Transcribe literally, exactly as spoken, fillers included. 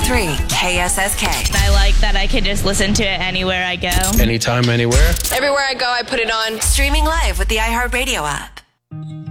three K S S K. I like that I can just listen to it anywhere I go. Anytime, anywhere. Everywhere I go, I put it on. Streaming live with the iHeartRadio app.